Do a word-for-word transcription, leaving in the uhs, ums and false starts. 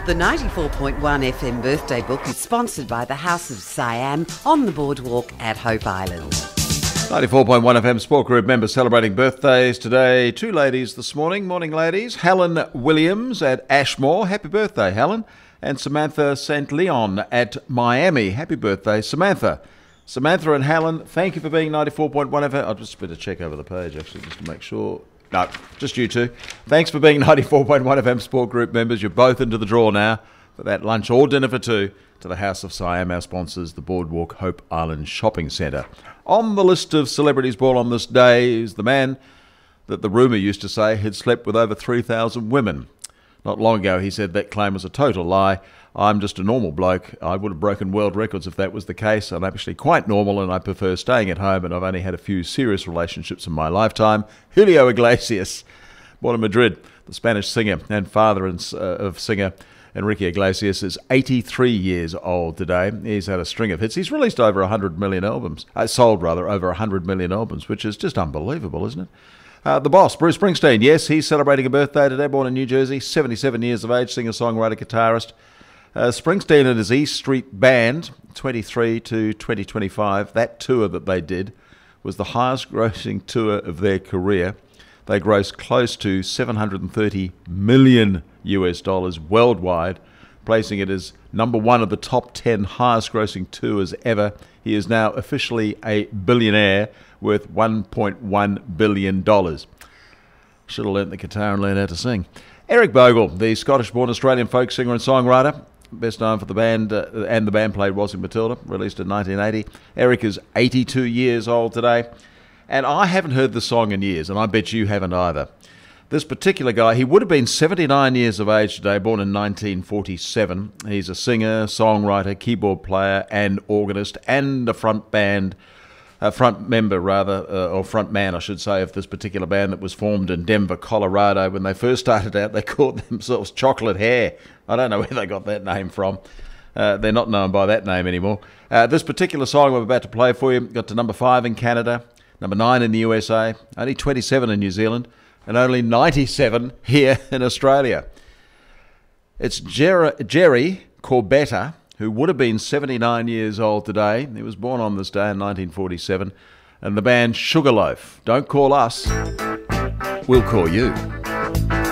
The ninety-four point one F M birthday book is sponsored by the House of Siam on the boardwalk at Hope Island. ninety-four point one F M Sport Group members celebrating birthdays today. Two ladies this morning. Morning, ladies. Helen Williams at Ashmore. Happy birthday, Helen. And Samantha Saint Leon at Miami. Happy birthday, Samantha. Samantha and Helen, thank you for being ninety-four point one F M. I'll just better check over the page, actually, just to make sure. No, just you two. Thanks for being ninety-four point one F M Sport Group members. You're both into the draw now for that lunch or dinner for two to the House of Siam, our sponsors, the Boardwalk Hope Island Shopping Centre. On the list of celebrities born on this day is the man that the rumour used to say had slept with over three thousand women. Not long ago, he said that claim was a total lie. I'm just a normal bloke. I would have broken world records if that was the case. I'm actually quite normal and I prefer staying at home, and I've only had a few serious relationships in my lifetime. Julio Iglesias, born in Madrid, the Spanish singer and father of singer Enrique Iglesias, is eighty-three years old today. He's had a string of hits. He's released over one hundred million albums. Uh, sold, rather, over one hundred million albums, which is just unbelievable, isn't it? Uh, the boss, Bruce Springsteen, yes, he's celebrating a birthday today, born in New Jersey, seventy-seven years of age, singer-songwriter, guitarist. Uh, Springsteen and his E Street Band, twenty-three to twenty twenty-five, that tour that they did was the highest grossing tour of their career. They grossed close to seven hundred thirty million U S dollars worldwide, placing it as number one of the top ten highest grossing tours ever. He is now officially a billionaire worth one point one billion dollars. Should have learnt the guitar and learned how to sing. Eric Bogle, the Scottish-born Australian folk singer and songwriter, best known for the band, uh, and the band played Was in Matilda, released in nineteen eighty. Eric is eighty-two years old today, and I haven't heard the song in years, and I bet you haven't either. This particular guy, he would have been seventy-nine years of age today, born in nineteen forty-seven. He's a singer, songwriter, keyboard player, and organist, and a front band, a front member rather, uh, or front man, I should say, of this particular band that was formed in Denver, Colorado. When they first started out, they called themselves Chocolate Hair. I don't know where they got that name from. Uh, they're not known by that name anymore. Uh, this particular song I'm about to play for you got to number five in Canada, number nine in the U S A, only twenty-seven in New Zealand, and only ninety-seven here in Australia. It's Jer- Jerry Corbetta, who would have been seventy-nine years old today. He was born on this day in nineteen forty-seven. And the band Sugarloaf. Don't call us, we'll call you.